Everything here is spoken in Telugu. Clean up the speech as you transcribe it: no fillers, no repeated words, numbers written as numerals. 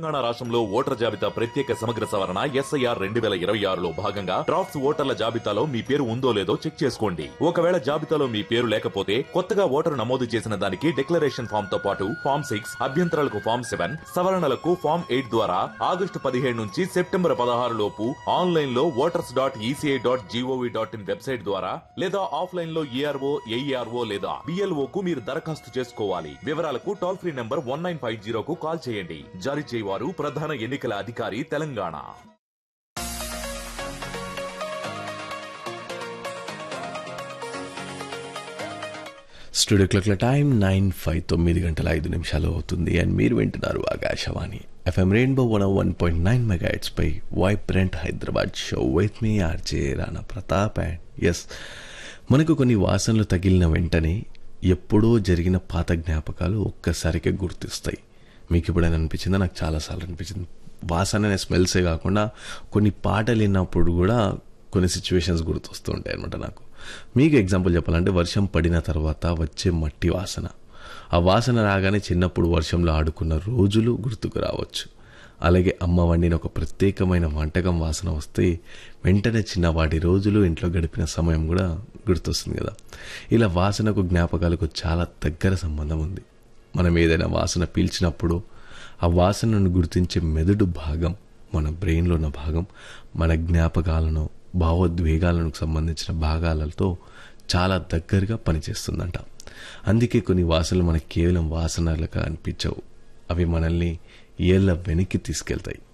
తెలంగాణ రాష్ట్రంలో ఓటర్ జాబితా ప్రత్యేక సమగ్ర సవరణ SIR 2026లో భాగంగా డ్రాఫ్ట్స్ ఓటర్ల జాబితాలో మీ పేరు ఉందో లేదో చెక్ చేసుకోండి. ఒకవేళ జాబితాలో మీ పేరు లేకపోతే కొత్తగా ఓటరు నమోదు చేసిన దానికి డిక్లరేషన్ ఫామ్ తో పాటు ఫామ్ 6, అభ్యంతరాలకు ఫామ్ 7, సవరణలకు ఫామ్ 8 ద్వారా ఆగస్టు 17 నుంచి సెప్టెంబర్ 16 లోపు ఆన్లైన్ లో voters.eci.gov.in వెబ్సైట్ ద్వారా లేదా ఆఫ్లైన్ లో ERO, AERO లేదా BLO కు మీరు దరఖాస్తు చేసుకోవాలి. వివరాలకు టోల్ ఫ్రీ నంబర్ 1950 కు కాల్ చేయండి. జారీ చేయవారు ప్రధాన ఎన్నికల అధికారి తెలంగాణ. స్టూడియో క్లాక్ల టైం 9:09 అవుతుంది అండ్ మీరు వింటున్నారు Akashvani FM rainbow 101.9 megahertz pi vibrant Hyderabad show with me RJ Rana Pratap. And yes, మనకు కొన్ని వాసనలు తగిలిన వెంటనే ఎప్పుడో జరిగిన పాత జ్ఞాపకాలు ఒక్కసారిగా గుర్తిస్తాయి. మీకు ఎప్పుడైనా అనిపించిందా? నాకు చాలాసార్లు అనిపించింది. వాసన అనే స్మెల్సే కాకుండా కొన్ని పాటలు విన్నప్పుడు కూడా కొన్ని సిచ్యువేషన్స్ గుర్తొస్తూ ఉంటాయి అనమాట నాకు. మీకు ఎగ్జాంపుల్ చెప్పాలంటే వర్షం పడిన తర్వాత వచ్చే మట్టి వాసన. ఆ వాసన రాగానే చిన్నప్పుడు వర్షంలో ఆడుకున్న రోజులు గుర్తుకు రావచ్చు. అలాగే అమ్మ వండిన ఒక ప్రత్యేకమైన వంటకం వాసన వస్తే వెంటనే చిన్నవాడి రోజులు ఇంట్లో గడిపిన సమయం కూడా గుర్తొస్తుంది కదా. ఇలా వాసనకు జ్ఞాపకాలకు చాలా దగ్గర సంబంధం ఉంది. మనం ఏదైనా వాసన పీల్చినప్పుడు ఆ వాసనను గుర్తించే మెదడు భాగం, మన బ్రెయిన్లో ఉన్న భాగం, మన జ్ఞాపకాలను, భావోద్వేగాలకు సంబంధించిన భాగాలతో చాలా దగ్గరగా పనిచేస్తుందంట. అందుకే కొన్ని వాసనలు మనకు కేవలం వాసనలుగా అనిపించవు, అవి మనల్ని ఏళ్ళ వెనక్కి తీసుకెళ్తాయి.